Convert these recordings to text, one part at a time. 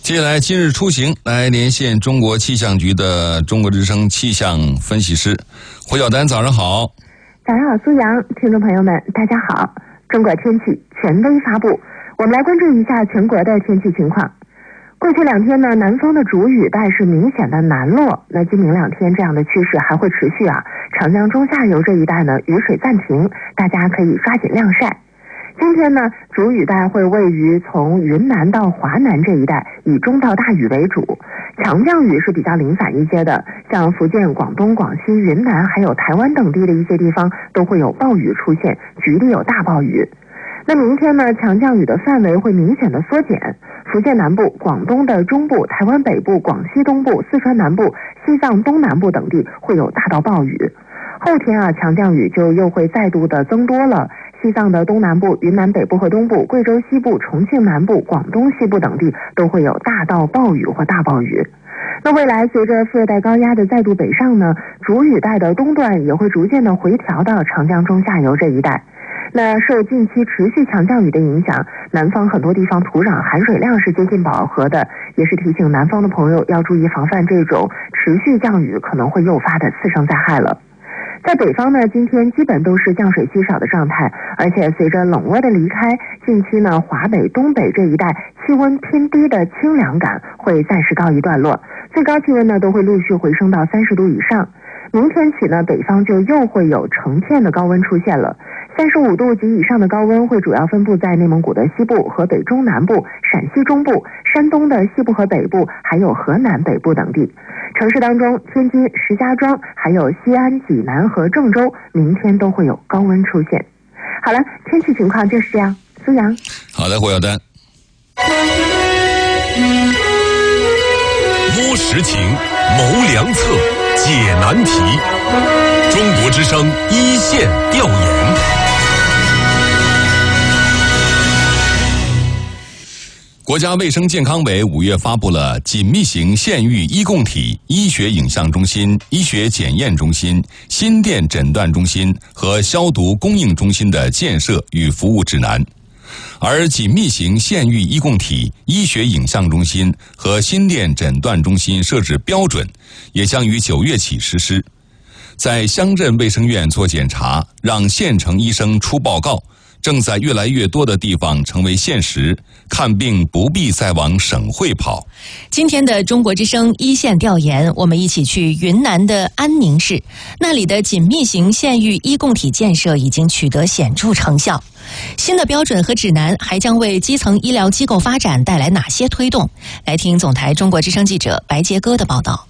接下来今日出行来连线中国气象局的中国之声气象分析师胡晓丹，早上好。 早上好，苏阳，听众朋友们大家好。中国天气权威发布，我们来关注一下全国的天气情况。过去2天呢，南方的主雨带是明显的南落，那今明2天这样的趋势还会持续啊。长江中下游这一带呢，雨水暂停，大家可以抓紧晾晒。今天呢，主雨带会位于从云南到华南这一带，以中到大雨为主，强降雨是比较零散一些的，像福建、广东、广西、云南还有台湾等地的一些地方都会有暴雨出现，局地有大暴雨。那明天呢，强降雨的范围会明显的缩减，福建南部、广东的中部、台湾北部、广西东部、四川南部、西藏东南部等地会有大到暴雨。后天啊，强降雨就又会再度的增多了，西藏的东南部、云南北部和东部、贵州西部、重庆南部、广东西部等地都会有大到暴雨或大暴雨。那未来随着副热带高压的再度北上呢，主雨带的东段也会逐渐的回调到长江中下游这一带。那受近期持续强降雨的影响，南方很多地方土壤含水量是接近饱和的，也是提醒南方的朋友要注意防范这种持续降雨可能会诱发的次生灾害了。在北方呢，今天基本都是降水稀少的状态，而且随着冷窝的离开，近期呢华北、东北这一带气温偏低的清凉感会暂时告一段落，最高气温呢都会陆续回升到30度以上。明天起呢，北方就又会有成片的高温出现了，35度及以上的高温会主要分布在内蒙古的西部、河北中南部、陕西中部、山东的西部和北部，还有河南北部等地。城市当中，天津、石家庄、还有西安、济南和郑州，明天都会有高温出现。好了，天气情况就是这样。苏阳， 好的，胡晓丹。 摸实情，谋良策，解难题。中国之声一线调研。 国家卫生健康委5月发布了紧密型县域医共体医学影像中心、医学检验中心、心电诊断中心和消毒供应中心的建设与服务指南。而紧密型县域医共体医学影像中心和心电诊断中心设置标准也将于9月起实施。在乡镇卫生院做检查，让县城医生出报告，正在越来越多的地方成为现实，看病不必再往省会跑。 今天的中国之声一线调研，我们一起去云南的安宁市，那里的紧密型县域医共体建设已经取得显著成效。新的标准和指南还将为基层医疗机构发展带来哪些推动？来听总台中国之声记者白杰哥的报道。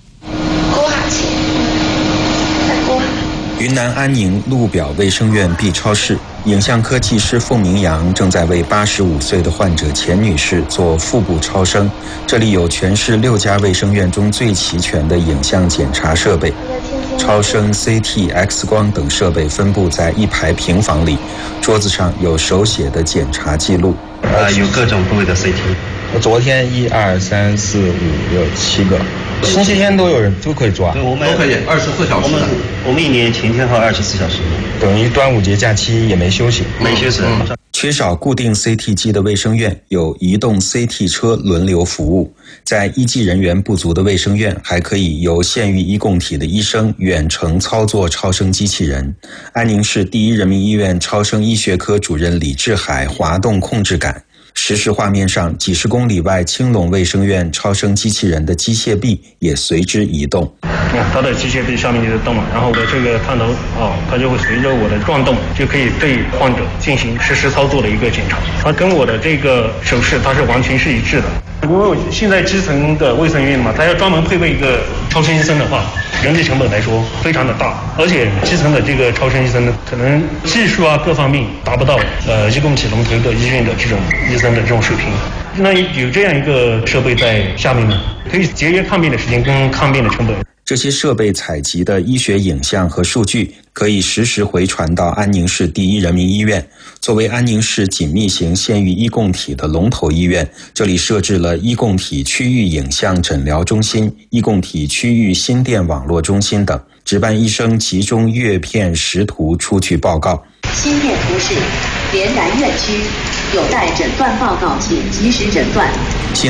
云南安宁路表卫生院 B 超室，影像科技师凤明阳正在为85岁的患者钱女士做腹部超声。这里有全市6家卫生院中最齐全的影像检查设备，超声、CT、X 光等设备分布在一排平房里，桌子上有手写的检查记录。 有各种部位的 CT。 昨天1、2、3、4、5、6、7个，星期天都有人都可以做啊？ 对，我们都可以24小时。我们1年前天后24小时， 等于端午节假期也没休息， 没休息。 缺少固定 CT 机的卫生院有移动 CT 车轮流服务，在医技人员不足的卫生院还可以由县域医共体的医生远程操作超声机器人。安宁市第一人民医院超声医学科主任李志海滑动控制杆。实时画面上，几十公里外青龙卫生院超声机器人的机械臂也随之移动。 它的机械臂上面就是动嘛，然后我的这个探头它就会随着我的转动，就可以对患者进行实时操作的一个检查。它跟我的这个手势它是完全是一致的。因为现在基层的卫生院嘛，它要专门配备一个超声医生的话，人力成本来说非常的大，而且基层的这个超声医生呢，可能技术啊各方面达不到医共体龙头的医院的这种医生的这种水平。那有这样一个设备在下面呢，可以节约看病的时间跟看病的成本。 这些设备采集的医学影像和数据可以实时回传到安宁市第一人民医院。作为安宁市紧密型县域医共体的龙头医院，这里设置了医共体区域影像诊疗中心、医共体区域心电网络中心等，值班医生集中阅片识图出具报告。 心电图示，连南院区，有待诊断报告，请及时诊断。